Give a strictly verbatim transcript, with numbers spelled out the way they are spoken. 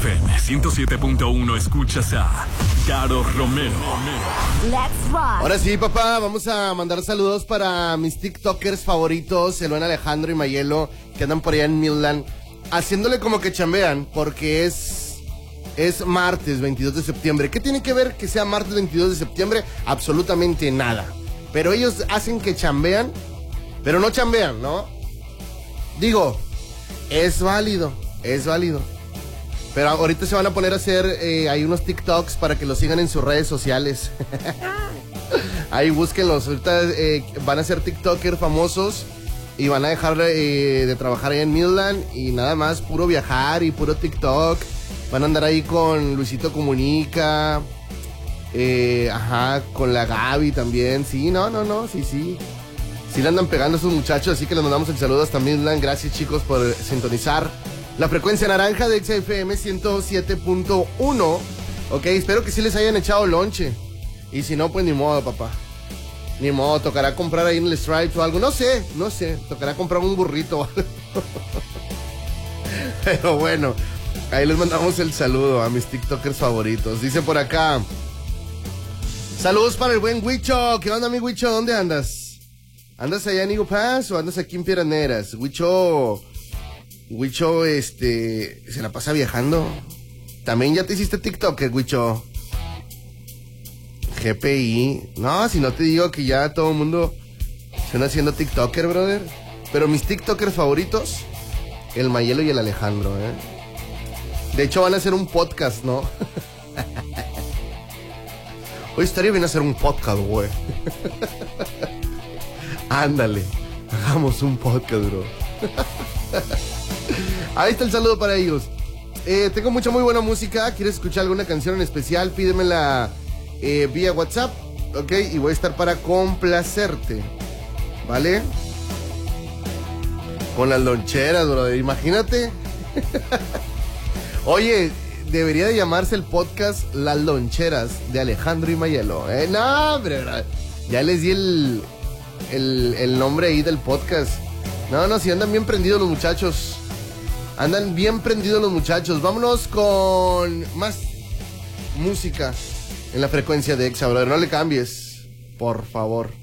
F M ciento siete punto uno escuchas a Caro Romero. Let's rock. Ahora sí, papá, vamos a mandar saludos para mis TikTokers favoritos, el buen Alejandro y Mayelo, que andan por allá en Midland, haciéndole como que chambean, porque es, es martes veintidós de septiembre. ¿Qué tiene que ver que sea martes veintidós de septiembre? Absolutamente nada. Pero ellos hacen que chambean, pero no chambean, ¿no? Digo, es válido, es válido. Pero ahorita se van a poner a hacer, eh, hay unos TikToks para que los sigan en sus redes sociales. Ahí búsquenlos, ahorita eh, van a ser TikTokers famosos y van a dejar eh, de trabajar ahí en Midland y nada más, puro viajar y puro TikTok. Van a andar ahí con Luisito Comunica, eh, ajá, con la Gaby también. Sí, no, no, no, sí, sí. Sí le andan pegando a esos muchachos, así que les mandamos el saludo hasta Midland. Gracias, chicos, por sintonizar la frecuencia naranja de X F M ciento siete punto uno. Ok, espero que sí les hayan echado lonche. Y si no, pues ni modo, papá. Ni modo, tocará comprar ahí en el Stripes o algo. No sé, no sé. Tocará comprar un burrito o algo. Pero bueno, ahí les mandamos el saludo a mis TikTokers favoritos. Dice por acá: saludos para el buen Huicho. ¿Qué onda, mi Huicho? ¿Dónde andas? ¿Andas allá en Eagle Pass o andas aquí en Piedras? Huicho... Huicho, este, se la pasa viajando. También ya te hiciste TikToker, Huicho. G P I. No, si no te digo que ya todo el mundo se anda haciendo TikToker, brother. Pero mis TikTokers favoritos, el Mayelo y el Alejandro, ¿eh? De hecho van a hacer un podcast, ¿no? Hoy estaría bien hacer un podcast, güey. Ándale, hagamos un podcast, bro. Ahí está el saludo para ellos. eh, Tengo mucha muy buena música. ¿Quieres escuchar alguna canción en especial? Pídemela eh, vía WhatsApp, ok, y voy a estar para complacerte, ¿vale? Con las loncheras, brother, imagínate. Oye, debería de llamarse el podcast Las Loncheras de Alejandro y Mayelo, ¿eh? No, hombre, bro. Ya les di el, el, el nombre ahí del podcast. No, no, si andan bien prendidos los muchachos. Andan bien prendidos los muchachos. Vámonos con más música en la frecuencia de Exa, brother. No le cambies, por favor.